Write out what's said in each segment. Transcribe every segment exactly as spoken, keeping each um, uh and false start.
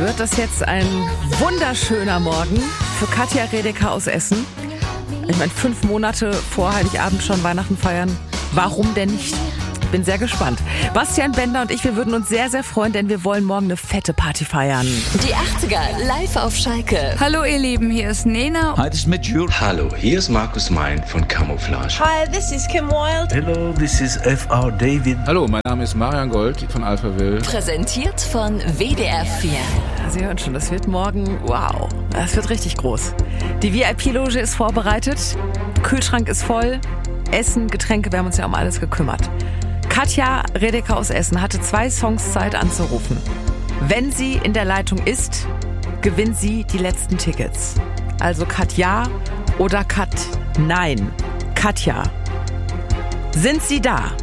Wird das jetzt ein wunderschöner Morgen für Katja Redeker aus Essen? Ich meine, fünf Monate vor Heiligabend schon Weihnachten feiern. Warum denn nicht? Bin sehr gespannt. Bastian Bender und ich, wir würden uns sehr, sehr freuen, denn wir wollen morgen eine fette Party feiern. Die achtziger live auf Schalke. Hallo ihr Lieben, hier ist Nena. Hi, this is Mitch Jules. Hallo, hier ist Markus Mein von Camouflage. Hi, this is Kim Wilde. Hello, this is F R David. Hallo, mein Name ist Marian Gold von Alphaville. Präsentiert von W D R vier. Sie hören schon, das wird morgen, wow, das wird richtig groß. Die V I P-Loge ist vorbereitet, Kühlschrank ist voll, Essen, Getränke, wir haben uns ja um alles gekümmert. Katja Redeker aus Essen hatte zwei Songs Zeit anzurufen. Wenn sie in der Leitung ist, gewinnt sie die letzten Tickets. Also Katja oder Kat Nein. Katja, sind Sie da?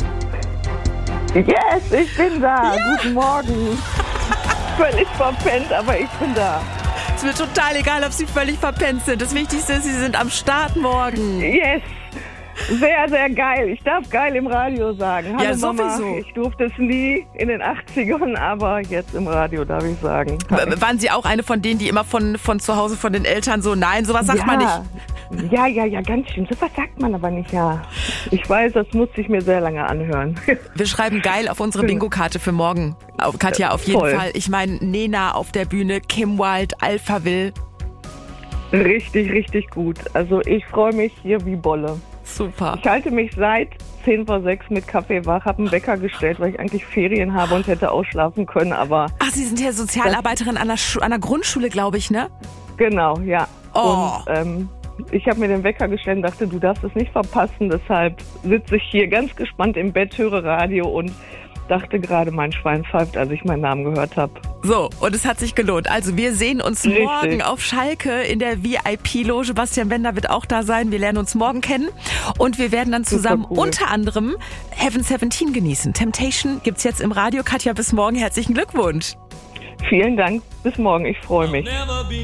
Yes, ich bin da. Ja. Guten Morgen. Völlig verpennt, aber ich bin da. Es wird total egal, ob Sie völlig verpennt sind. Das Wichtigste ist, Sie sind am Start morgen. Yes. Sehr, sehr geil. Ich darf geil im Radio sagen. Hallo ja, Mama. sowieso. Ich durfte es nie in den achtzigern, aber jetzt im Radio darf ich sagen. W- waren Sie auch eine von denen, die immer von, von zu Hause von den Eltern so, nein, sowas sagt ja. man nicht? Ja, ja, ja, ganz schön. Sowas sagt man aber nicht, ja. Ich weiß, das muss ich mir sehr lange anhören. Wir schreiben geil auf unsere Bingo-Karte für morgen. Katja, auf jeden Voll. Fall. Ich meine, Nena auf der Bühne, Kim Wilde, Alphaville. Richtig, richtig gut. Also ich freue mich hier wie Bolle. Super. Ich halte mich seit zehn vor sechs mit Kaffee wach, habe einen Wecker gestellt, weil ich eigentlich Ferien habe und hätte ausschlafen können, aber... Ach, Sie sind ja Sozialarbeiterin an der, Schu- an der Grundschule, glaube ich, ne? Genau, ja. Oh. Und ähm, ich habe mir den Wecker gestellt und dachte, du darfst es nicht verpassen, deshalb sitze ich hier ganz gespannt im Bett, höre Radio und dachte gerade, mein Schwein pfeift, als ich meinen Namen gehört habe. So, und es hat sich gelohnt. Also wir sehen uns Richtig. morgen auf Schalke in der V I P-Loge. Bastian Bender wird auch da sein. Wir lernen uns morgen kennen. Und wir werden dann zusammen Super cool. unter anderem Heaven siebzehn genießen. Temptation gibt's jetzt im Radio. Katja, bis morgen. Herzlichen Glückwunsch. Vielen Dank, bis morgen, ich freue mich.